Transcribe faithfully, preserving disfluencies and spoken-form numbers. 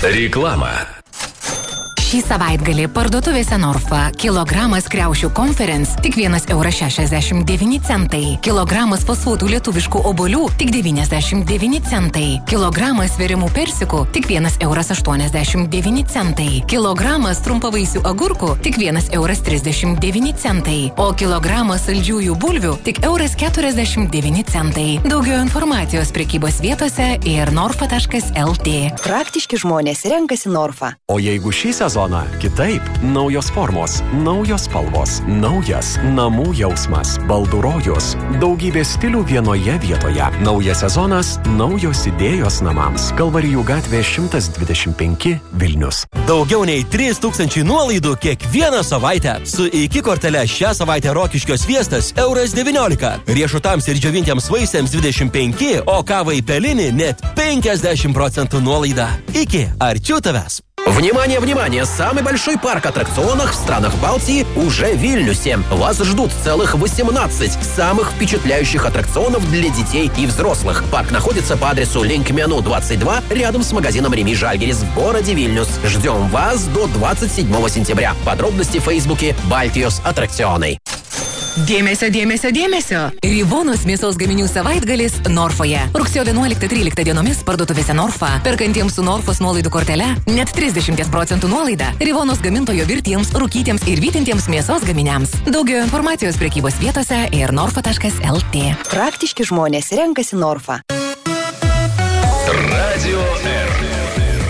Reklama. Šį savaitgalį parduotuvėse Norfa kilogramas kriaušių Conference tik vienas euras šešiasdešimt devyni centai. Kilogramas fasuotų lietuviškų obuolių tik devyniasdešimt devyni centai. Kilogramas sveriamų persikų tik vienas euras aštuoniasdešimt devyni centai. Kilogramas trumpavaisių agurkų tik vienas euras trisdešimt devyni centai. O kilogramas saldžiųjų bulvių tik euras keturiasdešimt devyni centai. Daugiau informacijos prekybos vietose ir norfa taškas lt. Praktiški žmonės renkasi Norfa. O jeigu šį sezoną kitaip, naujos formos, naujos spalvos, naujas namų jausmas, baldų rojus, daugybė stilių vienoje vietoje. Naujas sezonas, naujos idėjos namams. Kalvarijų gatvė šimtas dvidešimt penki Vilnius. Daugiau nei trys tūkstančiai nuolaidų kiekvieną savaitę. Su iki kortele šią savaitę Rokiškio sviestas euras devyniolika. Riešutams ir džiovintiems vaisiams dvidešimt penki, o kavai Pelinį net penkiasdešimt procentų nuolaida. Iki, arčiau tavęs. Внимание, внимание! Самый большой парк аттракционов в странах Балтии уже в Вильнюсе. Вас ждут целых восемнадцать самых впечатляющих аттракционов для детей и взрослых. Парк находится по адресу Линкмену двадцать два, рядом с магазином Реми Жальгерис в городе Вильнюс. Ждем вас до двадцать седьмого сентября. Подробности в фейсбуке Baltijos Atrakcionai. Dėmesio, dėmesio, dėmesio. Rivonos mėsos gaminių savaitgalis Norfoje. Rugsėjo vienuoliktą tryliktą dienomis parduotuvėse Norfa. Perkantiems su Norfos nuolaidų kortele net trisdešimt procentų nuolaida. Rivonos gamintojo virtiems, rūkytiems ir vytintiems mėsos gaminiams. Daugiau informacijos prekybos vietose ir norfa taškas lt. Praktiški žmonės renkasi Norfa. Radio R.